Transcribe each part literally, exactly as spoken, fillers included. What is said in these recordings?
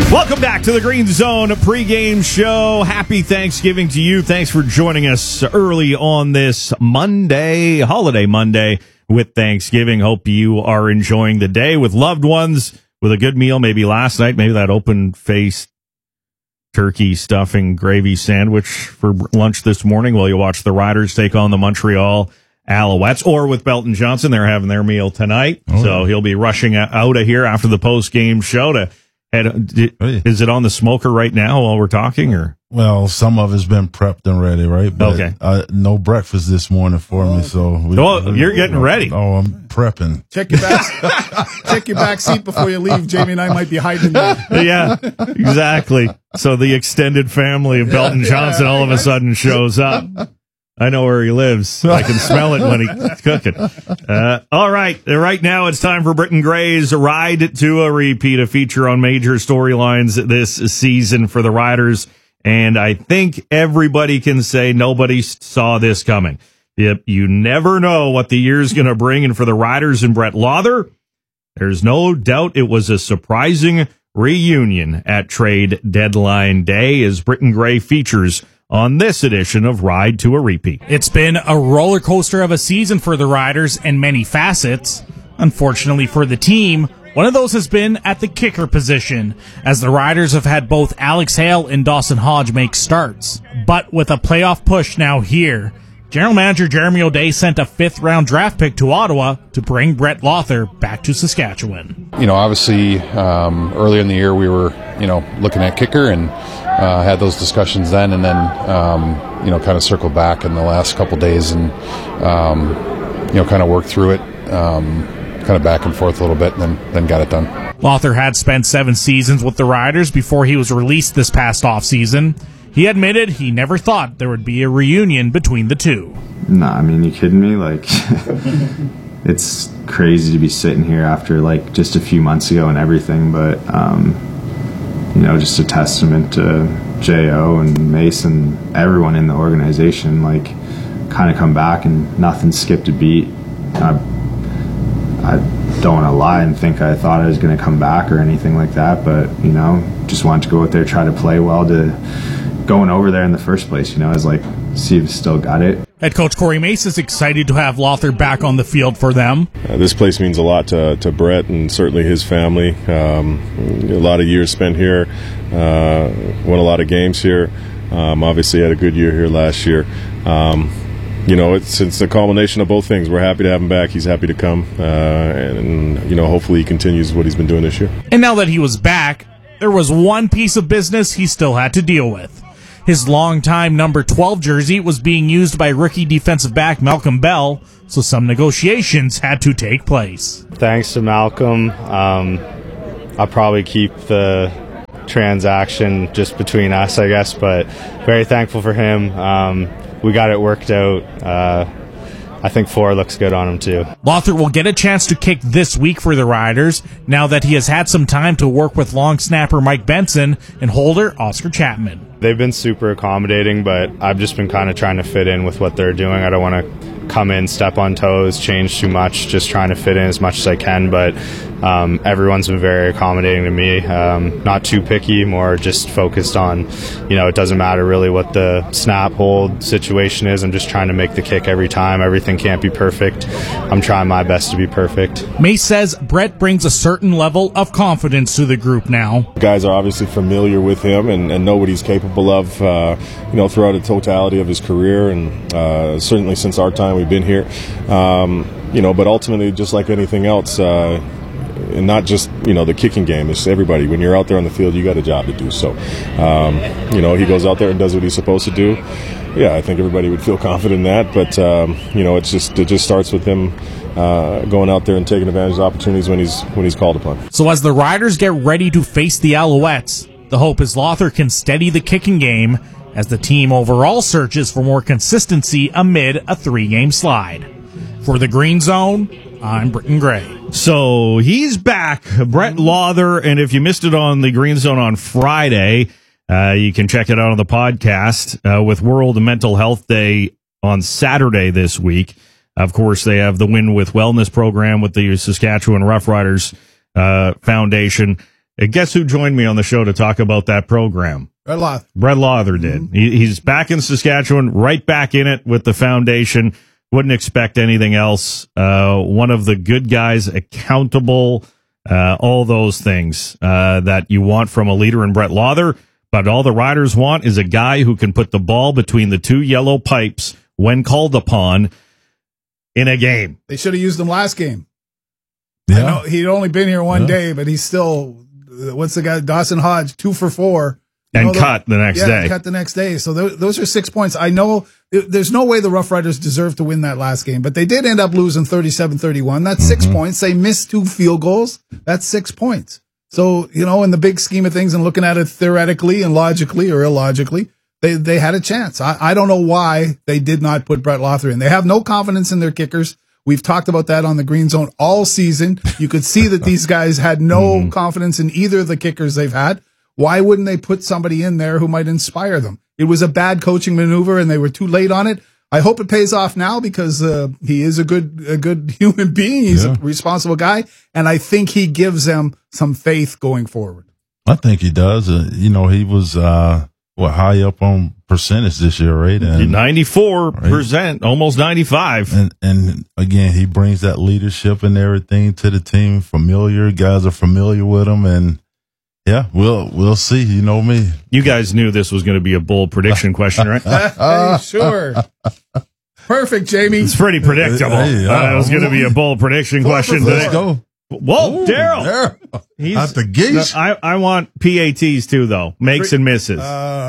Welcome back to the Green Zone pregame show. Happy Thanksgiving to you. Thanks for joining us early on this Monday, holiday Monday with Thanksgiving. Hope you are enjoying the day with loved ones, with a good meal, maybe last night, maybe that open-faced turkey stuffing gravy sandwich for lunch this morning while you watch the Riders take on the Montreal Alouettes, or with Belton Johnson. They're having their meal tonight, oh, so yeah. He'll be rushing out of here after the post-game show to head. Is it on the smoker right now while we're talking, or? Well, some of it's been prepped and ready, right? But okay. Uh, no breakfast this morning for me, so we, oh, you're getting ready. Oh, I'm prepping. Check your back. Check your back seat before you leave. Jamie and I might be hiding there. Yeah, exactly. So the extended family of Belton Johnson yeah, all of a sudden shows up. I know where he lives. I can smell it when he's cooking. Uh, all right. Right now it's time for Britton Gray's Ride to a Repeat, a feature on major storylines this season for the Riders. And I think everybody can say nobody saw this coming. Yep, you never know what the year's going to bring. And for the Riders and Brett Lauther, there's no doubt it was a surprising reunion at trade deadline day, as Britton Gray features on this edition of Ride to a Repeat. It's been a roller coaster of a season for the Riders in many facets. Unfortunately for the team, one of those has been at the kicker position, as the Riders have had both Alex Hale and Dawson Hodge make starts. But with a playoff push now here, General Manager Jeremy O'Day sent a fifth-round draft pick to Ottawa to bring Brett Lauther back to Saskatchewan. You know, obviously, um, early in the year we were, you know, looking at kicker and uh, had those discussions then, and then, um, you know, kind of circled back in the last couple days and, um, you know, kind of worked through it, um, kind of back and forth a little bit, and then, then got it done. Lauther had spent seven seasons with the Riders before he was released this past offseason. He admitted he never thought there would be a reunion between the two. Nah, I mean, you kidding me? Like, it's crazy to be sitting here after, like, just a few months ago and everything, but, um, you know, just a testament to J O and Mason, everyone in the organization, like, kind of come back and nothing skipped a beat. I, I don't want to lie and think I thought I was going to come back or anything like that, but, you know, just wanted to go out there, try to play well to going over there in the first place, you know, is like, see if you still got it. Head coach Corey Mace is excited to have Lauther back on the field for them. Uh, this place means a lot to, to Brett and certainly his family. Um, a lot of years spent here, uh, won a lot of games here. Um, obviously had a good year here last year. Um, you know, it's, it's a culmination of both things. We're happy to have him back. He's happy to come. Uh, and, and, you know, hopefully he continues what he's been doing this year. And now that he was back, there was one piece of business he still had to deal with. His longtime number twelve jersey was being used by rookie defensive back Malcolm Bell, so some negotiations had to take place. Thanks to Malcolm, um, I'll probably keep the transaction just between us, I guess, but very thankful for him. Um, we got it worked out. Uh, I think four looks good on him, too. Lauther will get a chance to kick this week for the Riders, now that he has had some time to work with long snapper Mike Benson and holder Oscar Chapman. They've been super accommodating, but I've just been kind of trying to fit in with what they're doing. I don't want to come in, step on toes, change too much, just trying to fit in as much as I can, but um, everyone's been very accommodating to me. Um, not too picky, more just focused on, you know, it doesn't matter really what the snap hold situation is. I'm just trying to make the kick every time. Everything can't be perfect. I'm trying my best to be perfect. Mace says Brett brings a certain level of confidence to the group now. Guys are obviously familiar with him and, and know what he's capable of, uh, you know, throughout the totality of his career, and uh, certainly since our time we've been here. Um, you know, but ultimately, just like anything else, uh, and not just, you know, the kicking game, it's everybody. When you're out there on the field, you got a job to do. So, um, you know, he goes out there and does what he's supposed to do. Yeah, I think everybody would feel confident in that. But, um, you know, it's just it just starts with him uh, going out there and taking advantage of opportunities when he's when he's called upon. So as the Riders get ready to face the Alouettes, the hope is Lauther can steady the kicking game as the team overall searches for more consistency amid a three-game slide. For the Green Zone, I'm Britton Gray. So he's back, Brett Lauther, and if you missed it on the Green Zone on Friday, uh, you can check it out on the podcast uh, with World Mental Health Day on Saturday this week. Of course, they have the Win with Wellness program with the Saskatchewan Roughriders uh, Foundation. And guess who joined me on the show to talk about that program? Brett Lawther. Brett Lawther did. Mm-hmm. He, he's back in Saskatchewan, right back in it with the foundation. Wouldn't expect anything else. Uh, one of the good guys, accountable, uh, all those things uh, that you want from a leader in Brett Lawther. But all the Riders want is a guy who can put the ball between the two yellow pipes when called upon in a game. They should have used him last game. Yeah. I know he'd only been here one yeah. day, but he's still, what's the guy, Dawson Hodge, two for four. You and know, cut the, the next yeah, day. cut the next day. So th- those are six points. I know it, there's no way the Rough Riders deserve to win that last game, but they did end up losing thirty-seven thirty-one. That's mm-hmm. six points. They missed two field goals. That's six points. So, you know, in the big scheme of things and looking at it theoretically and logically or illogically, they, they had a chance. I, I don't know why they did not put Brett Lawther in. They have no confidence in their kickers. We've talked about that on the Green Zone all season. You could see that these guys had no mm. confidence in either of the kickers they've had. Why wouldn't they put somebody in there who might inspire them? It was a bad coaching maneuver and they were too late on it. I hope it pays off now because uh, he is a good a good human being. He's yeah. a responsible guy. And I think he gives them some faith going forward. I think he does. Uh, you know, he was uh, what high up on percentage this year, right? And, ninety-four percent, right? Almost ninety-five. And, and again, he brings that leadership and everything to the team. Familiar. Guys are familiar with him. And yeah, we'll we'll see. You know me. You guys knew this was going to be a bold prediction question, right? Hey, sure. Perfect, Jamie. It's pretty predictable. Hey, uh, it was going to be a bold prediction four question today. Let's go. Whoa, Daryl. He's at the geese. I, I want P A Ts too, though. Makes and misses.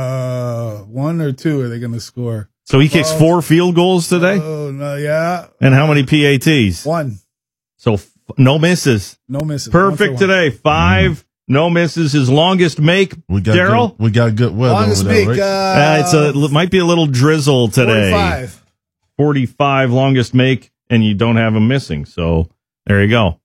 Uh, one or two are they going to score? So he kicks oh, four field goals today? Oh, no, yeah. And how many P A Ts? One. So f- no misses. No misses. Perfect today. Five. Mm. No misses. His longest make, Daryl? We got good weather longest over there, make, right? uh, uh, it's a, it might be a little drizzle today. forty-five. forty-five longest make, and you don't have him missing. So there you go.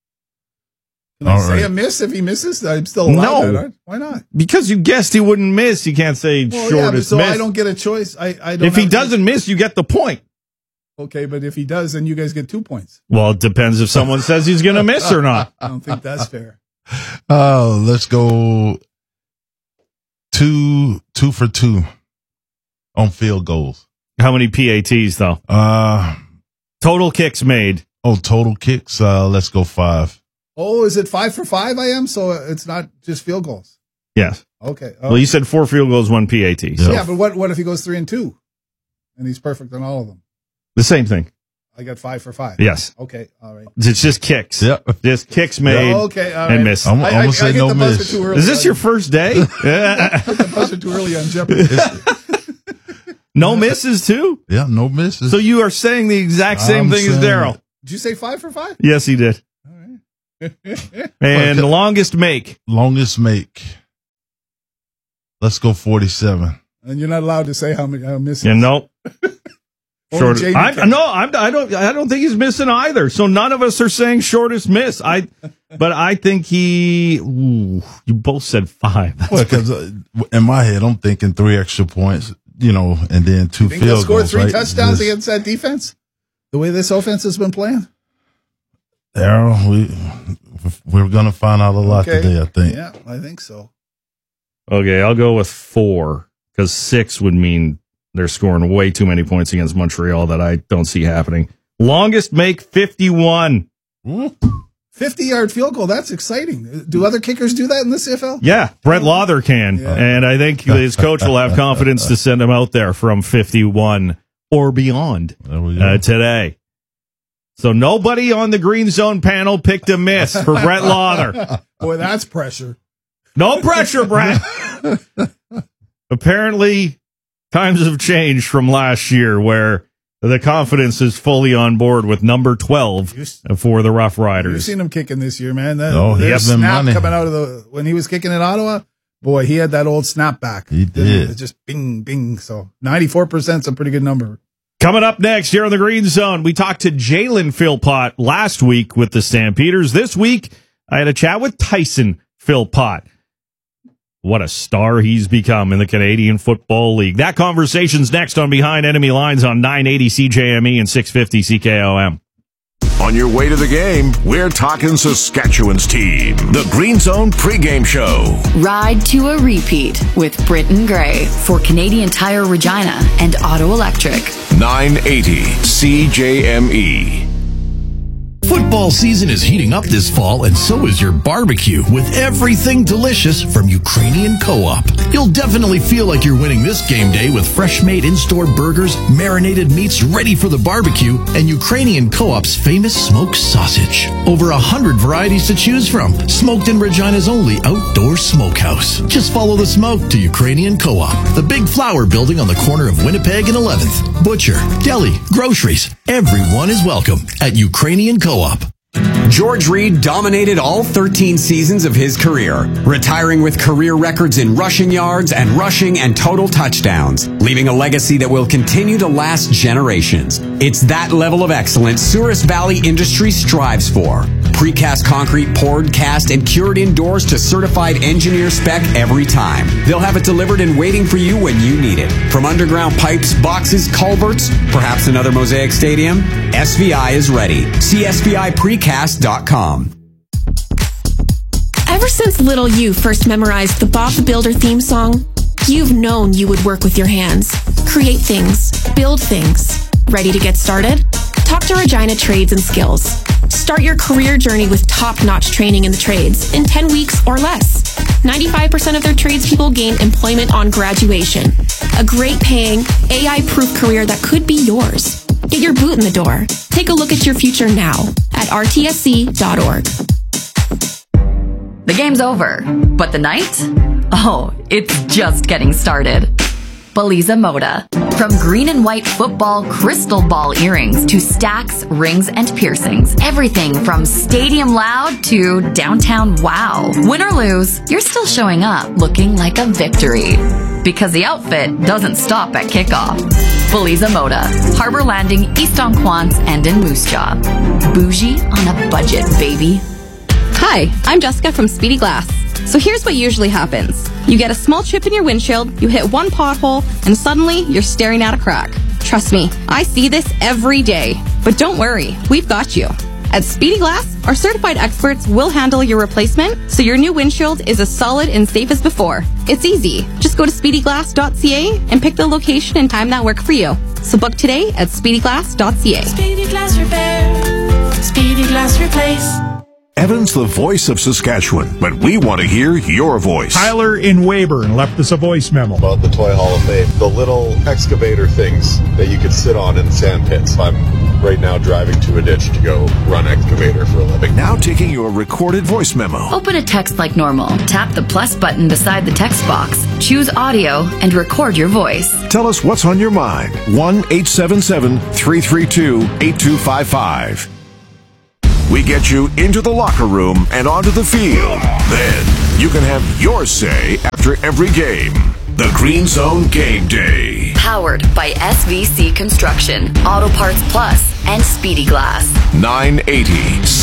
Can I All say right. a miss if he misses? I'm still allowed No. that, right? Why not? Because you guessed he wouldn't miss. You can't say Well, shortest yeah, but so miss. I don't get a choice. I, I don't if he have- doesn't miss, you get the point. Okay, but if he does, then you guys get two points. Well, it depends if someone says he's going to miss or not. I don't think that's fair. Oh, let's go two two for two on field goals. How many P A Ts, though? Uh, Total kicks made. oh, total kicks. Uh, let's go five. Oh, is it five for five I am? So it's not just field goals. Yes. Okay. Well, you said four field goals, one P A T. So Yeah, but what, what if he goes three and two? And he's perfect on all of them. the same thing. I got five for five. Yes. Okay, all right. It's just kicks. Yep. Just kicks made Oh, okay, all right. and missed. I'm, I, I'm I, gonna I say get no the buzzer miss. too early. Is this your first day? I put the buzzer too early on Jeopardy. No misses, too? Yeah, no misses. So you are saying the exact same I'm thing as saying- Daryl. Did you say five for five? Yes, he did. All right. And the longest make. Longest make. Let's go forty-seven. And you're not allowed to say how many how misses. Yeah, no. Only Short, Jamie I'm, can. no, I'm, I don't. I don't think he's missing either. So none of us are saying shortest miss. I, but I think he. Ooh, you both said five. That's Well, because uh, in my head, I'm thinking three extra points, you know, and then two Think they'll field score goals. three right? touchdowns This- against that defense? The way this offense has been playing? Daryl, we we're gonna find out a lot Okay. today. I think. Yeah, I think so. okay. I'll go with four because six would mean they're scoring way too many points against Montreal that I don't see happening. Longest make fifty-one. fifty-yard field goal. That's exciting. Do other kickers do that in the C F L? Yeah, Brett Lawther can, Yeah. and I think his coach will have confidence to send him out there from fifty-one or beyond There we go. uh, today. So nobody on the Green Zone panel picked a miss for Brett Lawther. Boy, that's pressure. No pressure, Brett. Apparently, times have changed from last year where the confidence is fully on board with number twelve for the Rough You've Riders. seen him kicking this year, man. That, Oh, he their has been snap money. coming out of the when he was kicking in Ottawa. Boy, he had that old snap back. He did. It just bing, bing. So ninety-four percent is a pretty good number. Coming up next here on the Green Zone, we talked to Jalen Philpott last week with the Stampeders. This week, I had a chat with Tyson Philpott. What a star he's become in the Canadian Football League. That conversation's next on Behind Enemy Lines on nine eighty C J M E and six fifty C K O M. On your way to the game, we're talking Saskatchewan's team. The Green Zone pregame show. Ride to a repeat with Britton Gray for Canadian Tire Regina and Auto Electric. nine eighty C J M E. Football season is heating up this fall, and so is your barbecue with everything delicious from Ukrainian Co-op. You'll definitely feel like you're winning this game day with fresh-made in-store burgers, marinated meats ready for the barbecue, and Ukrainian Co-op's famous smoked sausage. Over a hundred varieties to choose from. Smoked in Regina's only outdoor smokehouse. Just follow the smoke to Ukrainian Co-op, the big flower building on the corner of Winnipeg and eleventh. Butcher, deli, groceries. Everyone is welcome at Ukrainian Co-op. George Reed dominated all thirteen seasons of his career, retiring with career records in rushing yards and rushing and total touchdowns, leaving a legacy that will continue to last generations. It's that level of excellence Souris Valley Industries strives for. Precast concrete poured, cast, and cured indoors to certified engineer spec every time. They'll have it delivered and waiting for you when you need it. From underground pipes, boxes, culverts, perhaps another Mosaic Stadium, S V I is ready. See S V I precast dot com. Ever since little you first memorized the Bob the Builder theme song, you've known you would work with your hands, create things, build things. Ready to get started? Talk to Regina Trades and Skills. Start your career journey with top-notch training in the trades in ten weeks or less. ninety-five percent of their tradespeople gain employment on graduation. A great paying, A I-proof career that could be yours. Get your boot in the door. Take a look at your future now at R T S C dot org. The game's over, but the night? Oh, it's just getting started. Baliza Moda. From green and white football crystal ball earrings to stacks, rings, and piercings. Everything from stadium loud to downtown wow. Win or lose, you're still showing up looking like a victory. Because the outfit doesn't stop at kickoff. Baliza Moda. Harbor Landing, East Onquance, and in Moose Jaw. Bougie on a budget, baby. Hi, I'm Jessica from Speedy Glass. So here's what usually happens. You get a small chip in your windshield, you hit one pothole, and suddenly you're staring at a crack. Trust me, I see this every day. But don't worry, we've got you. At Speedy Glass, our certified experts will handle your replacement so your new windshield is as solid and safe as before. It's easy. Just go to speedy glass dot c a and pick the location and time that work for you. So book today at speedy glass dot c a. Speedy Glass Repair. Speedy Glass Replace. Evan's the voice of Saskatchewan, but we want to hear your voice. Tyler in Weyburn left us a voice memo about the Toy Hall of Fame. The little excavator things that you could sit on in sand pits. I'm right now driving to a ditch to go run excavator for a living. Now taking your recorded voice memo. Open a text like normal. Tap the plus button beside the text box. Choose audio and record your voice. Tell us what's on your mind. one eight seven seven, three three two, eight two five five. We get you into the locker room and onto the field. Then you can have your say after every game. The Green Zone Game Day. Powered by S V C Construction, Auto Parts Plus, and Speedy Glass. nine eighty